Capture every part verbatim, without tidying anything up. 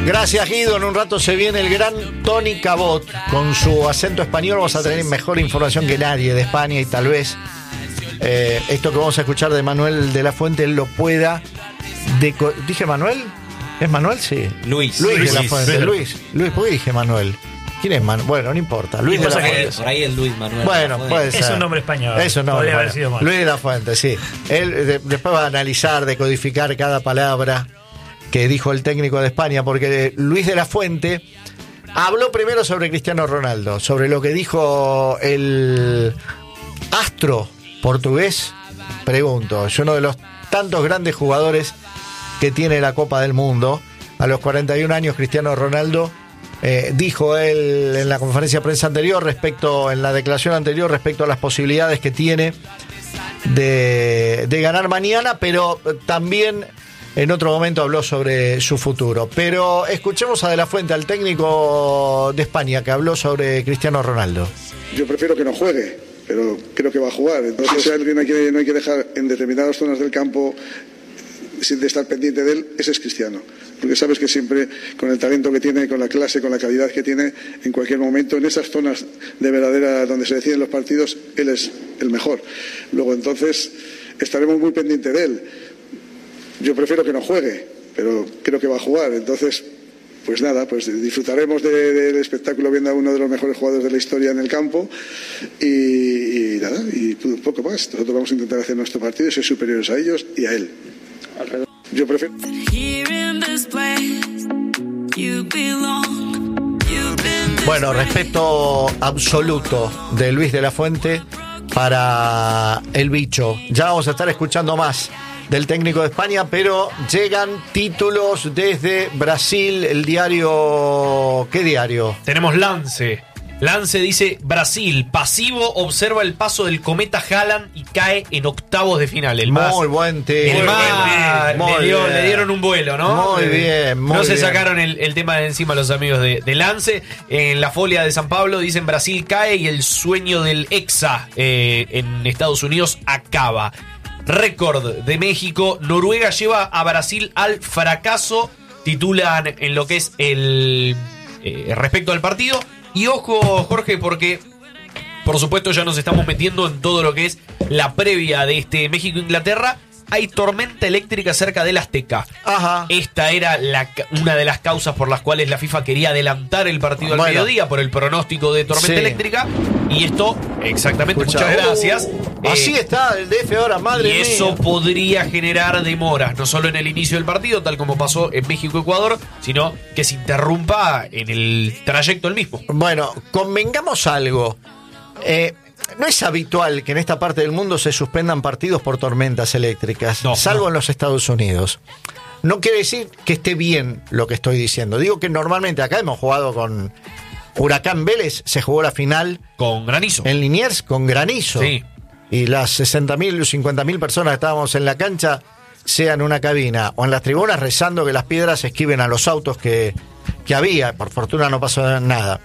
Gracias, Guido. En un rato se viene el gran Tony Cabot. Con su acento español vamos a tener mejor información que nadie de España y tal vez eh, esto que vamos a escuchar de Manuel de la Fuente él lo pueda... Deco- ¿Dije Manuel? ¿Es Manuel? Sí. Luis. Luis, Luis de la Fuente. Luis. Luis. Luis, ¿por qué dije Manuel? ¿Quién es Manuel? Bueno, no importa. Luis de la Fuente. Por ahí el Luis Manuel. Bueno, puede ser. Es un nombre español. Es un nombre Podría haber español. sido más. Luis de la Fuente, sí. Él de- después va a analizar, decodificar cada palabra que dijo el técnico de España, porque Luis de la Fuente habló primero sobre Cristiano Ronaldo, sobre lo que dijo el astro portugués. Pregunto, es uno de los tantos grandes jugadores que tiene la Copa del Mundo. A los cuarenta y un años, Cristiano Ronaldo, eh, dijo él en la conferencia de prensa anterior, respecto, en la declaración anterior, respecto a las posibilidades que tiene de, de ganar mañana, pero también en otro momento habló sobre su futuro. Pero escuchemos a De la Fuente, al técnico de España, que habló sobre Cristiano Ronaldo. Yo prefiero que no juegue, pero creo que va a jugar. Entonces, si alguien no hay que, no hay que dejar en determinadas zonas del campo sin de estar pendiente de él, ese es Cristiano. Porque sabes que siempre, con el talento que tiene, con la clase, con la calidad que tiene, en cualquier momento, en esas zonas de verdadera donde se deciden los partidos, él es el mejor. Luego, entonces, estaremos muy pendientes de él. Yo prefiero que no juegue, pero creo que va a jugar. Entonces, pues nada, pues disfrutaremos de, de, del espectáculo viendo a uno de los mejores jugadores de la historia en el campo y, y nada, y poco más. Nosotros vamos a intentar hacer nuestro partido y ser superiores a ellos y a él. Yo prefiero... Bueno, respeto absoluto de Luis de la Fuente para el bicho. Ya vamos a estar escuchando más del técnico de España, pero llegan títulos desde Brasil, el diario... ¿Qué diario? Tenemos Lance. Lance dice: Brasil, pasivo, observa el paso del cometa Haaland y cae en octavos de final. El más, Muy buen tío. el más Muy le, dio- bien. le dieron un vuelo, ¿no? Muy Eh, bien, muy No se bien. sacaron el, el tema de encima los amigos de, de Lance. En la folia de San Pablo dicen: Brasil cae y el sueño del Hexa eh, en Estados Unidos acaba. Récord de México: Noruega lleva a Brasil al fracaso. Titulan en lo que es el eh, respecto al partido. Y ojo, Jorge, porque por supuesto ya nos estamos metiendo en todo lo que es la previa de este México-Inglaterra. Hay tormenta eléctrica cerca del Azteca. Ajá. Esta era la, una de las causas por las cuales la FIFA quería adelantar el partido al Bueno. mediodía por el pronóstico de tormenta Sí. eléctrica. Y esto, exactamente, Escucha, muchas uh, gracias. Así Eh, está el D F ahora, madre y mía. eso podría generar demoras, no solo en el inicio del partido, tal como pasó en México-Ecuador, sino que se interrumpa en el trayecto el mismo. Bueno, convengamos algo. Eh, no es habitual que en esta parte del mundo se suspendan partidos por tormentas eléctricas, No, salvo no. en los Estados Unidos. No quiere decir que esté bien lo que estoy diciendo. Digo que normalmente acá hemos jugado con Huracán Vélez, se jugó la final Con granizo. en Liniers con granizo. Sí. Y las sesenta mil, cincuenta mil personas que estábamos en la cancha, sea en una cabina o en las tribunas, rezando que las piedras esquiven a los autos que, que había. Por fortuna no pasó nada.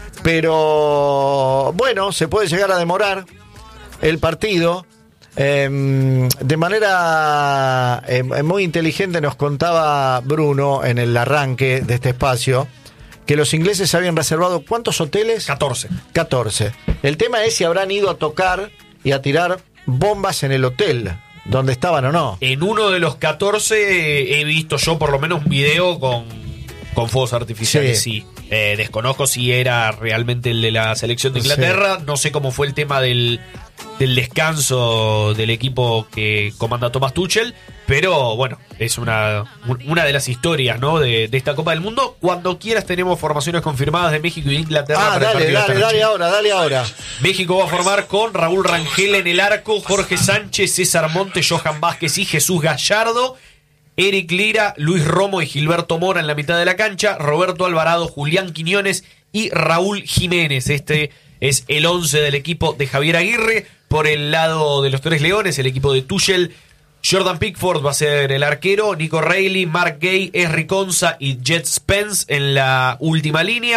Pero bueno, se puede llegar a demorar el partido. Eh, de manera eh, muy inteligente nos contaba Bruno en el arranque de este espacio que los ingleses habían reservado ¿cuántos hoteles? catorce. catorce. El tema es si habrán ido a tocar y a tirar bombas en el hotel donde estaban o no. En uno de los catorce he visto yo por lo menos un video con, con fuegos artificiales, sí. Sí. Eh, desconozco si era realmente el de la selección de Inglaterra, no sé cómo fue el tema del, del descanso del equipo que comanda Thomas Tuchel, pero bueno, es una, una de las historias, ¿no? de, de esta Copa del Mundo. Cuando quieras tenemos formaciones confirmadas de México y Inglaterra. Ah, para el dale, partido de dale, esta noche. dale ahora, dale ahora. México va a formar con Raúl Rangel en el arco, Jorge Sánchez, César Montes, Johan Vázquez y Jesús Gallardo, Eric Lira, Luis Romo y Gilberto Mora en la mitad de la cancha, Roberto Alvarado, Julián Quiñones y Raúl Jiménez. Este es el once del equipo de Javier Aguirre. Por el lado de los Tres Leones, el equipo de Tuchel, Jordan Pickford va a ser el arquero, Nico Reilly, Mark Gay, Esri Conza y Jet Spence en la última línea.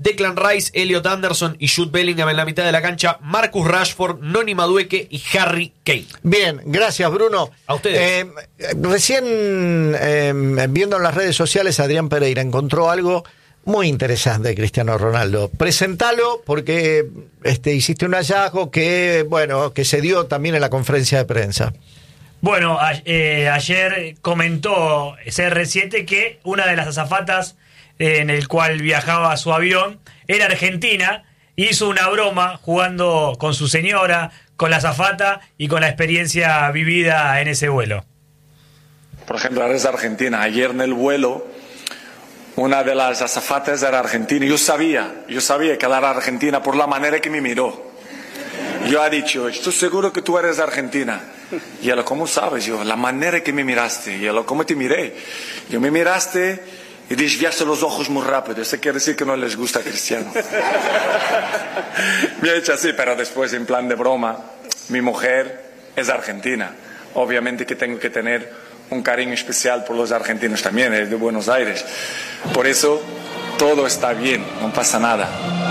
Declan Rice, Elliot Anderson y Jude Bellingham en la mitad de la cancha, Marcus Rashford, Noni Madueke y Harry Kane. Bien, gracias Bruno. A ustedes. Eh, recién eh, viendo en las redes sociales, Adrián Pereira encontró algo muy interesante de Cristiano Ronaldo. Presentalo porque este, hiciste un hallazgo que, bueno, que se dio también en la conferencia de prensa. Bueno, a, eh, ayer comentó C R siete que una de las azafatas eh, en el cual viajaba su avión era argentina. Hizo una broma jugando con su señora, con la azafata y con la experiencia vivida en ese vuelo. Por ejemplo, eres de Argentina. Ayer en el vuelo, una de las azafatas era argentina. Yo sabía, yo sabía que era argentina por la manera que me miró. Yo he dicho, estoy seguro que tú eres de Argentina. Y él, ¿cómo sabes? Yo, la manera que me miraste. Y él, ¿cómo te miré? Yo, me miraste y desviaste los ojos muy rápido. Eso quiere decir que no les gusta a Cristiano. Me ha hecho así, pero después, en plan de broma, mi mujer es argentina. Obviamente que tengo que tener un cariño especial por los argentinos también, es de Buenos Aires. Por eso, todo está bien, no pasa nada.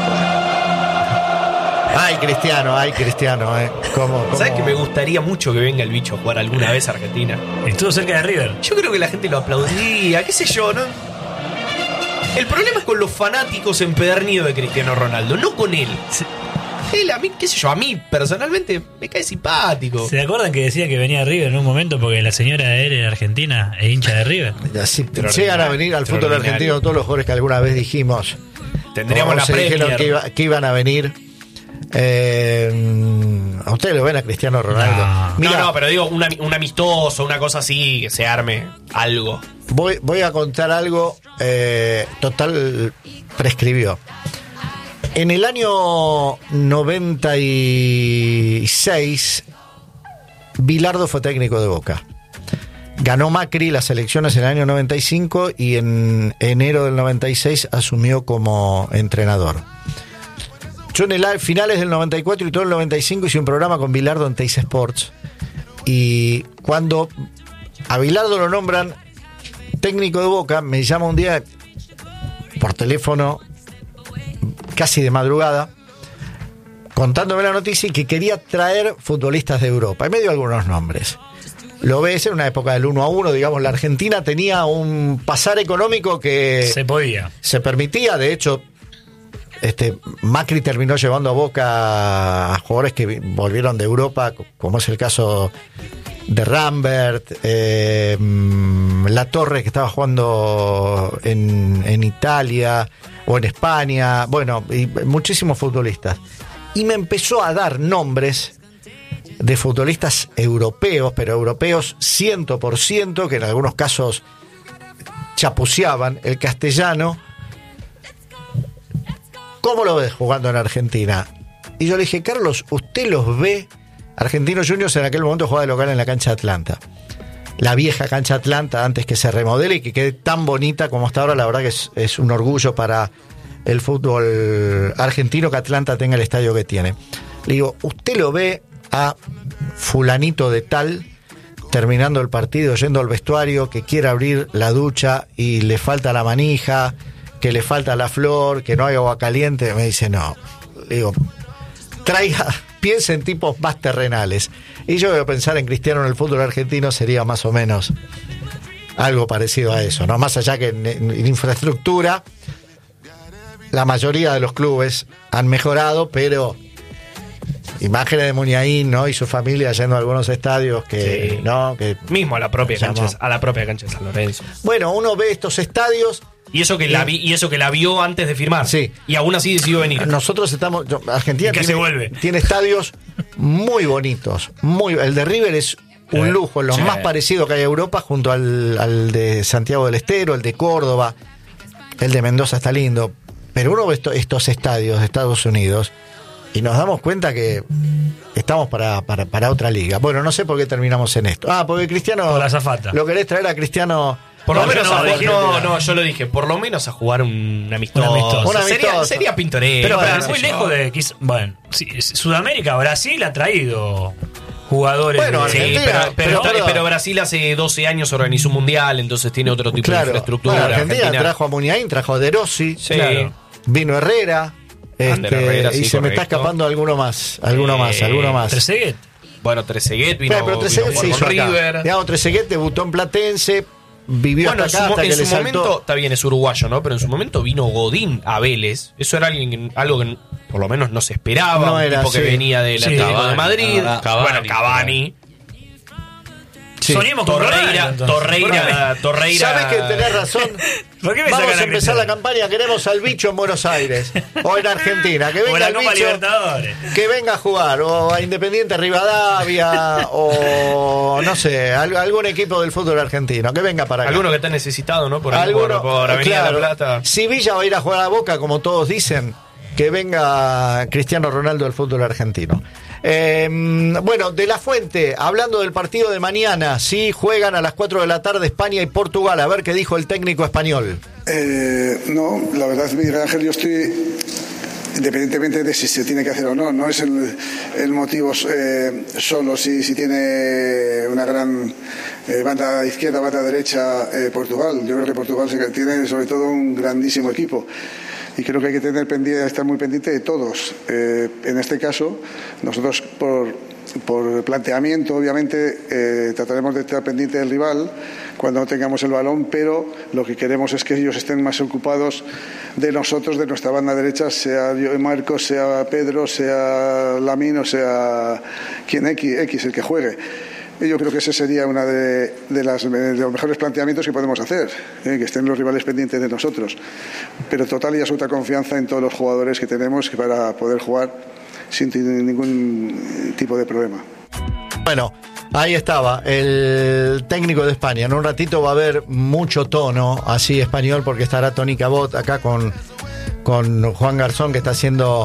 Ay, Cristiano, ay, Cristiano, ¿eh? ¿Cómo, cómo? ¿Sabes que me gustaría mucho que venga el bicho a jugar alguna vez a Argentina? Estuvo cerca de River. Yo creo que la gente lo aplaudiría, qué sé yo, ¿no? El problema es con los fanáticos empedernidos de Cristiano Ronaldo, no con él. Él, a mí, qué sé yo, a mí personalmente me cae simpático. ¿Se acuerdan que decía que venía a River en un momento porque la señora de él era argentina e hincha de River? Así, llegan a venir al fútbol argentino todos los jugadores que alguna vez dijimos. Tendríamos la se dijeron Premier. que, iba, que iban a venir. Eh, a ustedes lo ven a Cristiano Ronaldo. No, Mirá, no, no, pero digo, un, un amistoso, una cosa así, que se arme algo. Voy, voy a contar algo. Eh, total, prescribió. En el año noventa y seis, Bilardo fue técnico de Boca. Ganó Macri las elecciones en el año noventa y cinco y en enero del noventa y seis asumió como entrenador. Yo en el finales del noventa y cuatro y todo el noventa y cinco hice un programa con Bilardo en Teis Sports. Y cuando a Bilardo lo nombran técnico de Boca, me llama un día por teléfono, casi de madrugada, contándome la noticia y que quería traer futbolistas de Europa. Y me dio algunos nombres. Lo ves en una época del uno a uno, digamos, la Argentina tenía un pasar económico que se podía. Se permitía, de hecho, este Macri terminó llevando a Boca a jugadores que volvieron de Europa, como es el caso de Rambert, eh, La Torre, que estaba jugando en, en Italia o en España, bueno, y muchísimos futbolistas. Y me empezó a dar nombres de futbolistas europeos, pero europeos cien por ciento, que en algunos casos chapuceaban el castellano. ¿Cómo lo ves jugando en Argentina? Y yo le dije, Carlos, ¿usted los ve? Argentinos Juniors en aquel momento jugaba de local en la cancha Atlanta. La vieja cancha Atlanta, antes que se remodele y que quede tan bonita como hasta ahora. La verdad que es, es un orgullo para el fútbol argentino que Atlanta tenga el estadio que tiene. Le digo, ¿usted lo ve a fulanito de tal terminando el partido, yendo al vestuario, que quiere abrir la ducha y le falta la manija, que le falta la flor, que no hay agua caliente? Me dice, no. Le digo, traiga, piensa en tipos más terrenales. Y yo voy a pensar en Cristiano en el fútbol argentino, sería más o menos algo parecido a eso, ¿no? Más allá que en, en infraestructura, la mayoría de los clubes han mejorado, pero imágenes de Muniain, ¿no? Y su familia yendo a algunos estadios que, sí, ¿no? Que mismo a la propia llamó. cancha, a la propia cancha de San Lorenzo. Bueno, uno ve estos estadios. Y eso que la vi, y eso que la vio antes de firmar. Sí. Y aún así decidió venir. Nosotros estamos, yo, Argentina que tiene, se vuelve. tiene estadios muy bonitos, muy, el de River es un Sí. lujo, lo Sí. más parecido que hay a Europa, junto al, al de Santiago del Estero, el de Córdoba, el de Mendoza está lindo, pero uno ve esto, estos estadios de Estados Unidos y nos damos cuenta que estamos para, para, para otra liga. Bueno, no sé por qué terminamos en esto. Ah, porque Cristiano, Por la azafata. lo querés traer a Cristiano. Por lo No, menos yo no, a jugar, dije- no, no, yo lo dije, por lo menos a jugar un amistoso. Un amistoso. Un Sería, amistoso. sería pintoresco. Pero, bueno, pero muy sí, lejos de... quiz- Bueno, sí, Sudamérica, Brasil ha traído jugadores... Bueno, de- Sí, Argentina, pero, pero, pero- pero Brasil hace doce años organizó un mundial, entonces tiene otro tipo de Claro, infraestructura. bueno, Argentina, trajo a Muniain, trajo a De Rossi. Sí. Claro. vino Herrera, Ander este, Herrera, sí, y se correcto. me está escapando alguno más, alguno Eh, más, alguno más. Trezeguet. Bueno, Trezeguet vino, Pero, pero vino Trezeguet a se jugar hizo con acá. River. Digamos, Trezeguet debutó en Platense, vivió Bueno, en hasta su, acá, mo- hasta en que su le saltó. momento, está bien, es uruguayo, ¿no? Pero en su momento vino Godín a Vélez. Eso era alguien, algo que por lo menos no se esperaba. No un era, tipo que sí. venía del Sí, Atlético de Cavani, Madrid. ah, Cavani, Cavani, bueno, Cavani. Sí. Soñemos con Torreira, Ronaldo, entonces. Torreira, Torreira. ¿Sabes que tenés razón? ¿Por qué me Vamos sacan a a empezar la Cristiano? campaña, queremos al bicho en Buenos Aires o en Argentina, que O venga la el Copa bicho, Libertadores. que venga a jugar, o a Independiente Rivadavia, o no sé, al- algún equipo del fútbol argentino, que venga para acá. Alguno que está necesitado, ¿no? Por, ahí, Alguno- por, por Avenida claro, La Plata. Si Villa va a ir a jugar a Boca, como todos dicen, que venga Cristiano Ronaldo del fútbol argentino. Eh, bueno, de la Fuente, hablando del partido de mañana, sí, juegan a las cuatro de la tarde España y Portugal. A ver qué dijo el técnico español. Eh, no, la verdad, Miguel Ángel, yo estoy, independientemente de si se tiene que hacer o no, no es el, el motivo eh, solo si, si tiene una gran eh, banda izquierda, banda derecha eh, Portugal. Yo creo que Portugal se- tiene sobre todo un grandísimo equipo. Y creo que hay que tener pendiente, estar muy pendiente de todos. Eh, en este caso, nosotros por, por planteamiento, obviamente, eh, trataremos de estar pendiente del rival cuando no tengamos el balón, pero lo que queremos es que ellos estén más ocupados de nosotros, de nuestra banda derecha, sea yo, Marcos, sea Pedro, sea Lamine o sea quien X, X el que juegue. Yo creo que ese sería uno de, de, las, de los mejores planteamientos que podemos hacer, ¿eh? Que estén los rivales pendientes de nosotros. Pero total y absoluta confianza en todos los jugadores que tenemos para poder jugar sin ningún tipo de problema. Bueno, ahí estaba el técnico de España. En un ratito va a haber mucho tono así español porque estará Tony Cabot acá con, con Juan Garzón, que está haciendo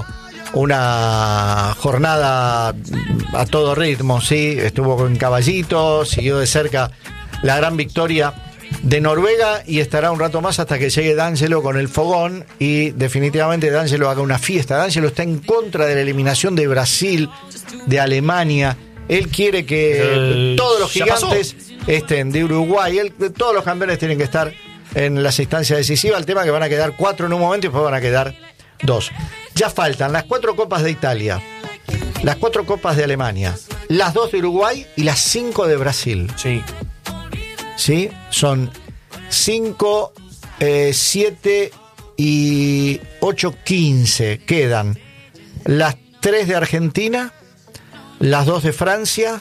una jornada a todo ritmo, sí, estuvo con Caballito, siguió de cerca la gran victoria de Noruega y estará un rato más hasta que llegue D'Angelo con el fogón y definitivamente D'Angelo haga una fiesta. D'Angelo está en contra de la eliminación de Brasil, de Alemania. Él quiere que Eh, todos los ya gigantes estén, de Uruguay, él, todos los campeones tienen que estar en las instancias decisivas. El tema es que van a quedar cuatro en un momento y después van a quedar dos. Ya faltan las cuatro copas de Italia, las cuatro copas de Alemania, las dos de Uruguay y las cinco de Brasil. Sí. ¿Sí? Son cinco, siete y ocho, quince. Quedan las tres de Argentina, las dos de Francia,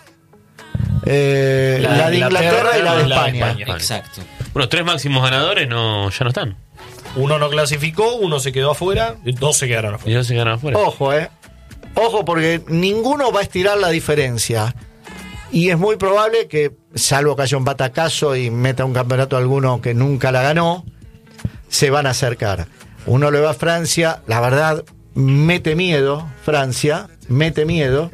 eh, la, La de de Inglaterra, Inglaterra y la de y la de España. España. Exacto. Bueno, tres máximos ganadores no, ya no están. Uno no clasificó, uno se quedó afuera, dos se quedaron Y afuera. dos se ganaron afuera. Ojo, eh. Ojo, porque ninguno va a estirar la diferencia. Y es muy probable que, salvo que haya un batacazo y meta un campeonato alguno que nunca la ganó, se van a acercar. Uno le va a Francia, la verdad, mete miedo, Francia, mete miedo,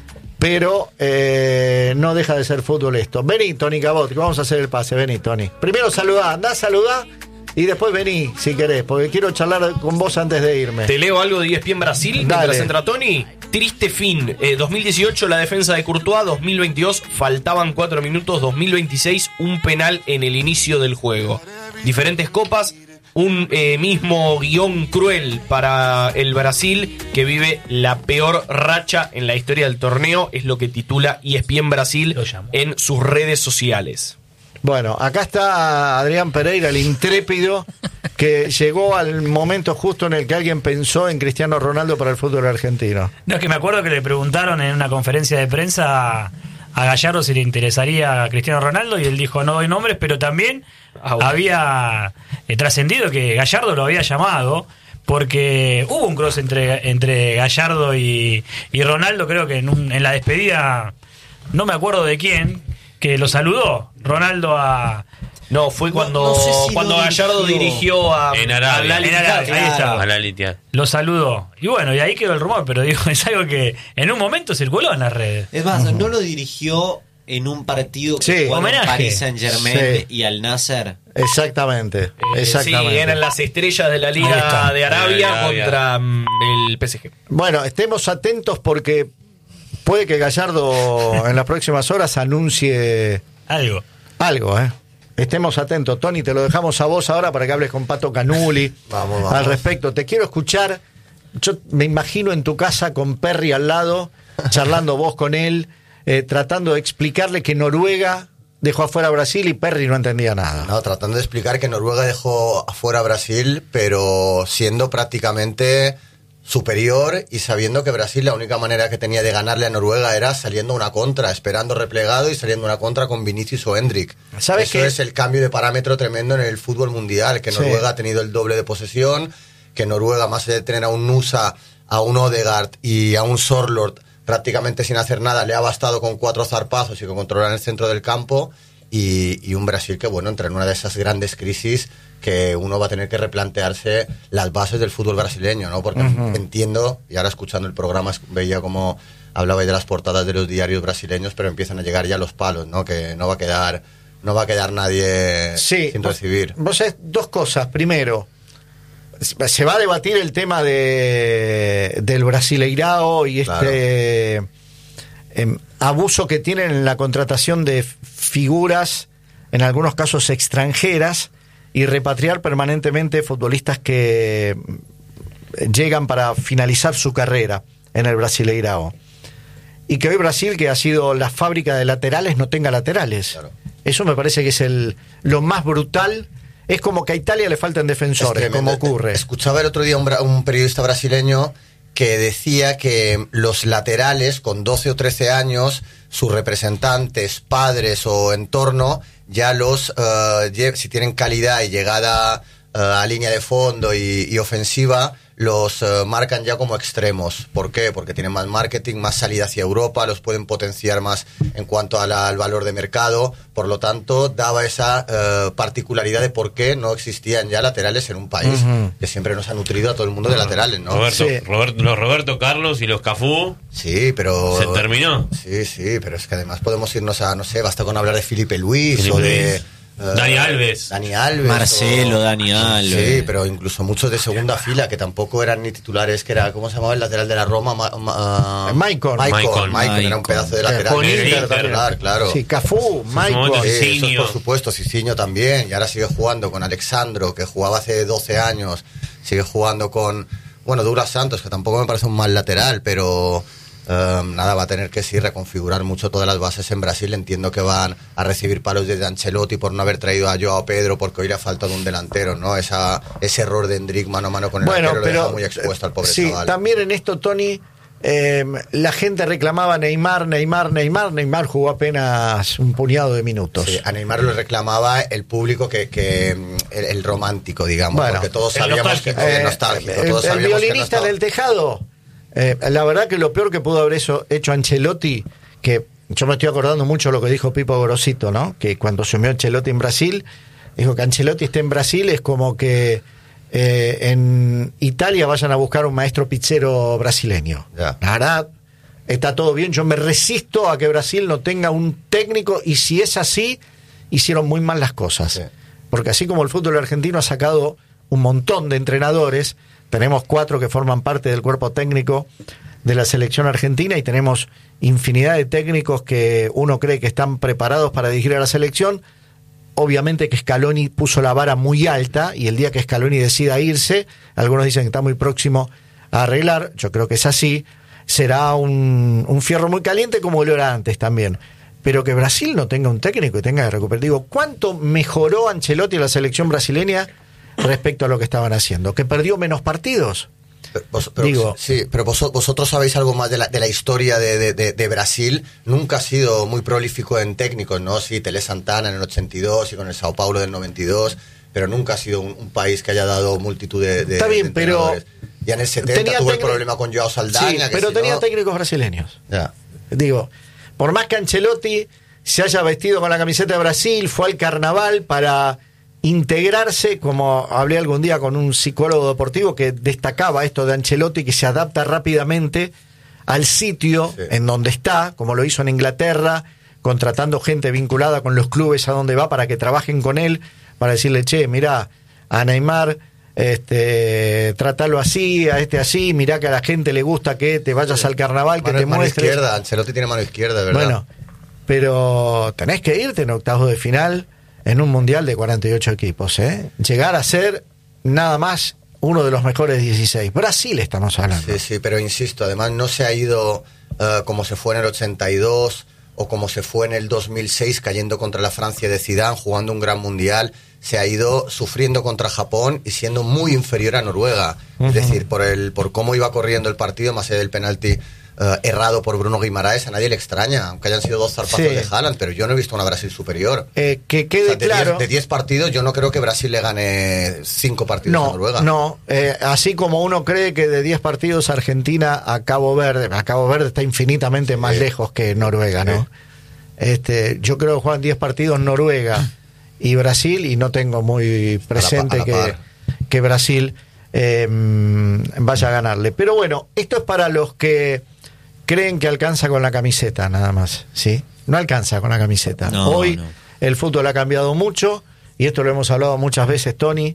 pero eh, no deja de ser fútbol esto. Vení, Tony Cabot, que vamos a hacer el pase, vení, Tony. Primero saludá, andá a saludar y después vení, si querés, porque quiero charlar con vos antes de irme. Te leo algo de E S P N Brasil Dale. mientras entra Tony. Triste fin. Eh, dos mil dieciocho la defensa de Courtois. dos mil veintidós faltaban cuatro minutos. dos mil veintiséis un penal en el inicio del juego. Diferentes copas. Un eh, mismo guión cruel para el Brasil, que vive la peor racha en la historia del torneo. Es lo que titula E S P N Brasil Lo llamo. en sus redes sociales. Bueno, acá está Adrián Pereira, el intrépido, que llegó al momento justo en el que alguien pensó en Cristiano Ronaldo para el fútbol argentino. No, es que me acuerdo que le preguntaron en una conferencia de prensa a, a Gallardo si le interesaría a Cristiano Ronaldo y él dijo no doy nombres, pero también Ah, bueno. había eh, trascendido que Gallardo lo había llamado porque hubo un cross entre, entre Gallardo y, y Ronaldo, creo que en, un- en la despedida, no me acuerdo de quién, que lo saludó Ronaldo a... No, fue cuando, no sé si cuando lo Gallardo dirigió. dirigió a, En Arabia. a Al En Arabia, ahí está. A la Litia. Lo saludó. Y bueno, y ahí quedó el rumor, pero digo, es algo que en un momento circuló en las redes. Es más, ¿no lo dirigió en un partido que Sí. jugaron Homenaje. Paris Saint Germain Sí. y Al Nasser? Exactamente, Eh, exactamente. Sí, eran las estrellas de la Ahí Liga está. de Arabia, De Arabia. contra mm, el P S G. Bueno, estemos atentos porque puede que Gallardo en las próximas horas anuncie Algo. algo, ¿eh? Estemos atentos. Tony, te lo dejamos a vos ahora para que hables con Pato Canuli Vamos, vamos. al respecto. Te quiero escuchar. Yo me imagino en tu casa con Perry al lado, charlando vos con él, eh, tratando de explicarle que Noruega dejó afuera a Brasil y Perry no entendía nada. No, tratando de explicar que Noruega dejó afuera a Brasil, pero siendo prácticamente superior y sabiendo que Brasil la única manera que tenía de ganarle a Noruega era saliendo a una contra, esperando replegado y saliendo a una contra con Vinicius o Hendrik. ¿Sabes Eso qué? es el cambio de parámetro tremendo en el fútbol mundial, que Sí. Noruega ha tenido el doble de posesión, que Noruega, más allá de tener a un Nusa, a un Odegaard y a un Sorloth prácticamente sin hacer nada, le ha bastado con cuatro zarpazos y con controlar el centro del campo, y, y un Brasil que, bueno, entra en una de esas grandes crisis que uno va a tener que replantearse las bases del fútbol brasileño, ¿no? Porque uh-huh. entiendo, y ahora escuchando el programa veía como hablabais de las portadas de los diarios brasileños, pero empiezan a llegar ya los palos, ¿no? Que no va a quedar, no va a quedar nadie sí, sin vos, recibir. Vos sabés dos cosas. Primero, se va a debatir el tema de del Brasileirao y Claro. este eh, abuso que tienen en la contratación de figuras, en algunos casos extranjeras, y repatriar permanentemente futbolistas que llegan para finalizar su carrera en el Brasileirao. Y que hoy Brasil, que ha sido la fábrica de laterales, no tenga laterales. Claro. Eso me parece que es el lo más brutal. Es como que a Italia le faltan defensores, Es como ocurre. Escuchaba el otro día un, bra- un periodista brasileño que decía que los laterales con doce o trece años, sus representantes, padres o entorno, ya los, uh, lle- si tienen calidad y llegada uh, a línea de fondo y, y ofensiva, los uh, marcan ya como extremos. ¿Por qué? Porque tienen más marketing, más salida hacia Europa, los pueden potenciar más en cuanto a la, al valor de mercado. Por lo tanto, daba esa uh, particularidad de por qué no existían ya laterales en un país uh-huh. que siempre nos ha nutrido a todo el mundo de laterales, ¿no? Roberto, Sí. Roberto, los Roberto Carlos y los Cafú. Sí, pero... ¿Se terminó? Sí, sí, pero es que además podemos irnos a, no sé, basta con hablar de Felipe Luis Felipe o de... Luis. Dani Alves. Dani Alves. Marcelo, o- Dani Alves. Sí, pero incluso muchos de segunda fila que tampoco eran ni titulares, que era, ¿cómo se llamaba el lateral de la Roma? Ma, ma, Maicon. Maicon, Maicon. Maicon, era un pedazo de lateral. Con Inter espectacular, claro. Sí, Cafú, Maicon. momento Sí, eso es Cicinho. por supuesto, Cicinho también, y ahora sigue jugando con Alexandro, que jugaba hace doce años, sigue jugando con, bueno, Douglas Santos, que tampoco me parece un mal lateral, pero um, nada, va a tener que sí reconfigurar mucho todas las bases en Brasil. Entiendo que van a recibir palos desde Ancelotti por no haber traído a Joao Pedro, porque hoy le ha faltado un delantero, ¿no? Esa, ese error de Hendrik mano a mano con el Bueno, arquero lo pero deja muy expuesto al pobre sí, chaval. también en esto, Tony, eh, la gente reclamaba Neymar, Neymar, Neymar. Neymar jugó apenas un puñado de minutos. Sí, a Neymar lo reclamaba el público que, que el, el romántico, digamos, Bueno, porque todos el sabíamos que nostálgico. el Eh, nostálgico, el, todos el sabíamos que violinista no estaba- en el tejado. Eh, la verdad que lo peor que pudo haber eso, hecho Ancelotti, que yo me estoy acordando mucho de lo que dijo Pipo Gorosito, ¿no? Que cuando asumió Ancelotti en Brasil, dijo que Ancelotti esté en Brasil es como que eh, en Italia vayan a buscar un maestro pizzero brasileño. Ya. La verdad, está todo bien. Yo me resisto a que Brasil no tenga un técnico, y si es así, hicieron muy mal las cosas. Sí. Porque así como el fútbol argentino ha sacado un montón de entrenadores, tenemos cuatro que forman parte del cuerpo técnico de la selección argentina, y tenemos infinidad de técnicos que uno cree que están preparados para dirigir a la selección. Obviamente que Scaloni puso la vara muy alta, y el día que Scaloni decida irse, algunos dicen que está muy próximo a arreglar, yo creo que es así, será un, un fierro muy caliente como lo era antes también. Pero que Brasil no tenga un técnico y tenga que recuperar. Digo, ¿cuánto mejoró Ancelotti a la selección brasileña respecto a lo que estaban haciendo? ¿Que perdió menos partidos? Pero, vos- pero- Digo- sí, pero vos- vosotros sabéis algo más de la, de la historia de, de- de- de Brasil. Nunca ha sido muy prolífico en técnicos, ¿no? Sí, Tele Santana en el ochenta y dos y con el Sao Paulo del noventa y dos, pero nunca ha sido un, un país que haya dado multitud de, de Está bien, de pero entrenadores. Ya en el setenta tenía tuvo el técnico- problema con Joao Saldaña. Sí, que pero si tenía no- técnicos brasileños. Ya. Digo, por más que Ancelotti se haya vestido con la camiseta de Brasil, fue al carnaval para integrarse, como hablé algún día con un psicólogo deportivo que destacaba esto de Ancelotti, que se adapta rápidamente al sitio Sí. en donde está, como lo hizo en Inglaterra, contratando gente vinculada con los clubes a donde va para que trabajen con él, para decirle, che, mirá, a Neymar, este, tratalo así, a este así, mirá que a la gente le gusta que te vayas al carnaval, que Mano, te mano muestres. izquierda, Ancelotti tiene mano izquierda, ¿verdad? Bueno, pero tenés que irte en octavos de final en un mundial de cuarenta y ocho equipos, ¿eh? Llegar a ser nada más uno de los mejores dieciséis. Brasil estamos hablando. Sí, sí, pero insisto, además no se ha ido uh, como se fue en el ochenta y dos o como se fue en el dos mil seis cayendo contra la Francia de Zidane, jugando un gran mundial. Se ha ido sufriendo contra Japón y siendo muy inferior a Noruega. Uh-huh. Es decir, por el por cómo iba corriendo el partido, más allá del penalti Uh, errado por Bruno Guimaraes, a nadie le extraña, aunque hayan sido dos zarpazos sí. de Haaland, pero yo no he visto una Brasil superior. Eh, que quede o sea, de claro. diez, de diez partidos, yo no creo que Brasil le gane cinco partidos no, a Noruega. No, eh, así como uno cree que de diez partidos Argentina a Cabo Verde, a Cabo Verde está infinitamente más sí. lejos que Noruega, ¿no? Sí. Este, yo creo que juegan diez partidos Noruega y Brasil, y no tengo muy presente a la, a la que, que Brasil eh, vaya a ganarle. Pero bueno, esto es para los que creen que alcanza con la camiseta nada más, ¿sí? No alcanza con la camiseta. No, Hoy no. el fútbol ha cambiado mucho, y esto lo hemos hablado muchas veces, Tony,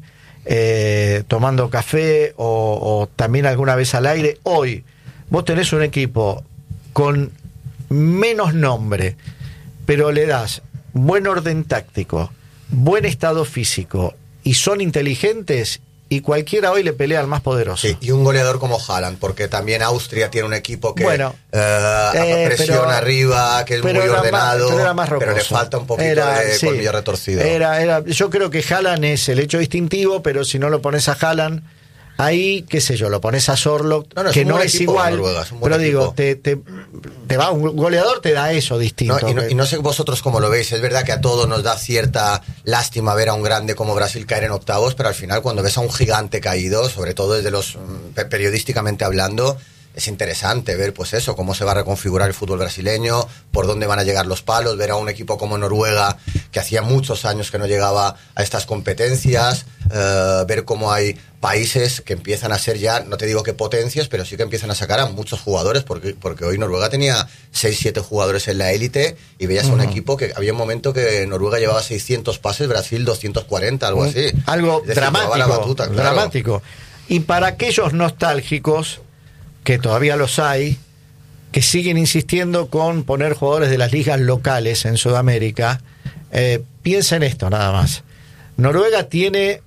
eh, tomando café o, o también alguna vez al aire. Hoy vos tenés un equipo con menos nombre, pero le das buen orden táctico, buen estado físico, y son inteligentes, y cualquiera hoy le pelea al más poderoso. Sí, y un goleador como Haaland, porque también Austria tiene un equipo que bueno, eh, eh, presiona pero, arriba, que es muy ordenado, más, pero, más pero le falta un poquito era, de sí, colmillo retorcido. Era, era, yo creo que Haaland es el hecho distintivo, pero si no lo pones a Haaland, ahí, qué sé yo, lo pones a Sorloth, no, no, que no es igual, Noruega, es pero digo, te, te, te va, un goleador te da eso distinto. No, y, no, y no sé vosotros cómo lo veis, es verdad que a todos nos da cierta lástima ver a un grande como Brasil caer en octavos, pero al final cuando ves a un gigante caído, sobre todo desde los periodísticamente hablando, es interesante ver pues eso, cómo se va a reconfigurar el fútbol brasileño, por dónde van a llegar los palos, ver a un equipo como Noruega, que hacía muchos años que no llegaba a estas competencias, eh, ver cómo hay países que empiezan a ser ya, no te digo que potencias, pero sí que empiezan a sacar a muchos jugadores, porque, porque hoy Noruega tenía seis siete jugadores en la élite, y veías uh-huh. un equipo que había un momento que Noruega llevaba seiscientos pases, Brasil doscientos cuarenta, algo así. Algo decir, dramático, la batuta, claro. dramático. Y para aquellos nostálgicos, que todavía los hay, que siguen insistiendo con poner jugadores de las ligas locales en Sudamérica, eh, piensa en esto nada más. Noruega tiene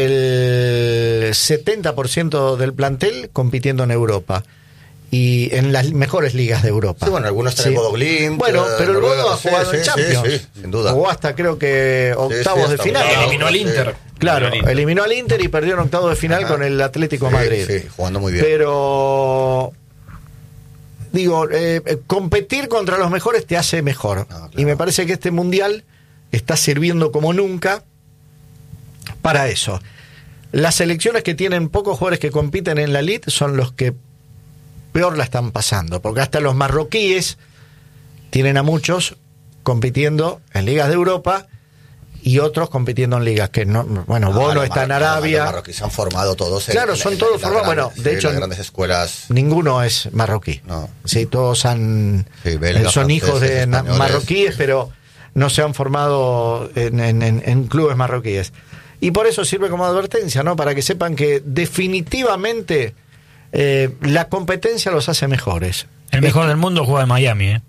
el setenta por ciento del plantel compitiendo en Europa, y en las mejores ligas de Europa. Sí, bueno, algunos traen sí. Bodo Glimt. Bueno, pero el Bodo ha jugado sí, en sí, Champions. Sí, sí, sin duda. Jugó hasta creo que octavos sí, sí, de final. Eliminó al Inter. Claro, eliminó al Inter. eliminó al Inter y perdió en octavos de final Ajá. con el Atlético de sí, Madrid. Sí, jugando muy bien. Pero digo, eh, competir contra los mejores te hace mejor. No, claro. Y me parece que este mundial está sirviendo como nunca para eso. Las selecciones que tienen pocos jugadores que compiten en la elite son los que peor la están pasando, porque hasta los marroquíes tienen a muchos compitiendo en ligas de Europa y otros compitiendo en ligas que no, bueno, no, Bono está en Arabia. Los marroquíes se han formado todos en, claro, son en, todos en formados, bueno, sí, de hecho las grandes escuelas. Ninguno es marroquí. No. Sí, todos han sí, belga, son hijos de españoles. marroquíes, pero no se han formado en, en, en, en clubes marroquíes. Y por eso sirve como advertencia, ¿no? Para que sepan que definitivamente eh, la competencia los hace mejores. El mejor del mundo juega en Miami, ¿eh?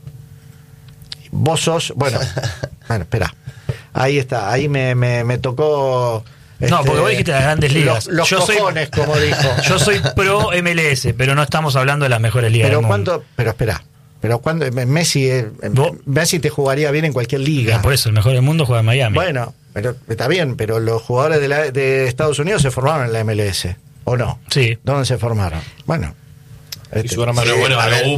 Vos sos, bueno, bueno, espera. Ahí está, ahí me, me, me tocó. Este, no, porque vos dijiste las grandes ligas. Los, los yo cojones, soy, como dijo. Yo soy pro M L S, pero no estamos hablando de las mejores ligas. Pero del cuánto, mundo. pero espera. Pero cuando Messi eh, Messi te jugaría bien en cualquier liga. No, por eso, el mejor del mundo juega en Miami. Bueno, pero está bien, pero los jugadores de, la, de Estados Unidos se formaron en la M L S, ¿o no? Sí. ¿Dónde se formaron? Bueno. Este, y su hermano, sí, bueno, a ver,